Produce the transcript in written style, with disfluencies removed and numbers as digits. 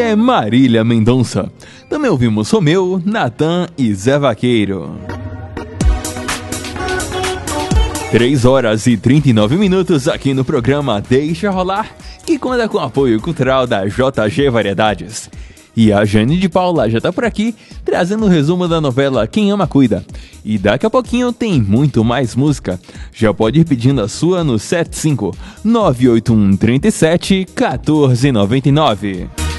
é Marília Mendonça. Também ouvimos Romeu, Natan e Zé Vaqueiro. 3 horas e 39 minutos aqui no programa Deixa Rolar, que conta com o apoio cultural da JG Variedades. E a Jane de Paula já tá por aqui, trazendo o resumo da novela Quem Ama Cuida. E daqui a pouquinho tem muito mais música. Já pode ir pedindo a sua no 75 981 37 1499.